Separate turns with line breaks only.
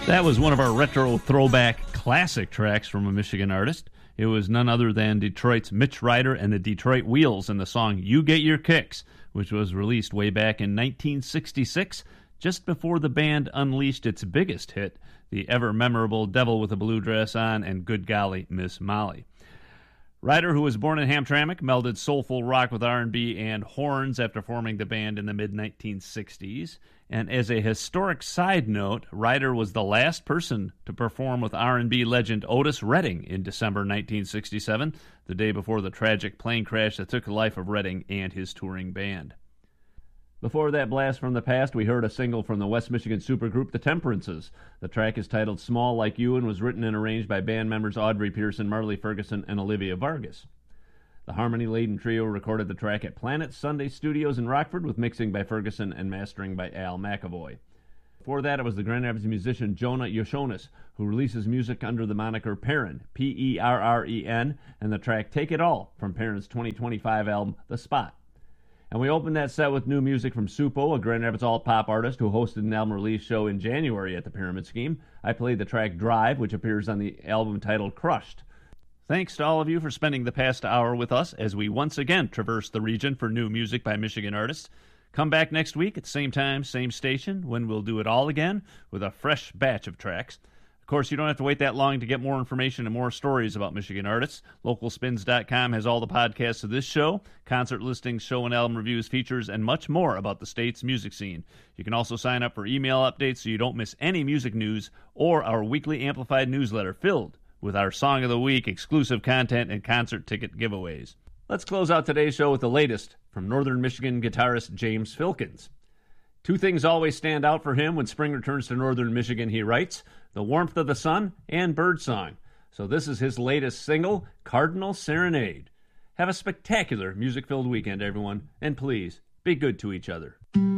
That was one of our retro throwback classic tracks from a Michigan artist. It was none other than Detroit's Mitch Ryder and the Detroit Wheels in the song You Get Your Kicks, which was released way back in 1966, just before the band unleashed its biggest hit, the ever-memorable Devil with a Blue Dress On and Good Golly, Miss Molly. Ryder, who was born in Hamtramck, melded soulful rock with R&B and horns after forming the band in the mid-1960s. And as a historic side note, Ryder was the last person to perform with R&B legend Otis Redding in December 1967, the day before the tragic plane crash that took the life of Redding and his touring band. Before that blast from the past, we heard a single from the West Michigan supergroup, The Temperances. The track is titled Small Like You and was written and arranged by band members Audrey Pearson, Marley Ferguson, and Olivia Vargas. The harmony-laden trio recorded the track at Planet Sunday Studios in Rockford with mixing by Ferguson and mastering by Al McAvoy. Before that, it was the Grand Rapids musician Jonah Yoshonis, who releases music under the moniker Perrin, P-E-R-R-E-N, and the track Take It All from Perrin's 2025 album, The Spot. And we opened that set with new music from Supo, a Grand Rapids alt-pop artist who hosted an album release show in January at the Pyramid Scheme. I played the track Drive, which appears on the album titled Crushed. Thanks to all of you for spending the past hour with us as we once again traverse the region for new music by Michigan artists. Come back next week at the same time, same station, when we'll do it all again with a fresh batch of tracks. Of course, you don't have to wait that long to get more information and more stories about Michigan artists. Localspins.com has all the podcasts of this show, concert listings, show and album reviews, features, and much more about the state's music scene. You can also sign up for email updates so you don't miss any music news or our weekly Amplified newsletter filled with our Song of the Week, exclusive content, and concert ticket giveaways. Let's close out today's show with the latest from Northern Michigan guitarist James Filkins. Two things always stand out for him when spring returns to Northern Michigan, he writes: the warmth of the sun and birdsong. So this is his latest single, Cardinal Serenade. Have a spectacular music-filled weekend, everyone, and please, be good to each other.